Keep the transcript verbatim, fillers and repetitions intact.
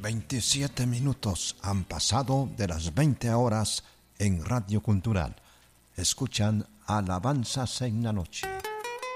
veintisiete minutos han pasado de las veinte horas en Radio Cultural. Escuchan Alabanzas en la Noche.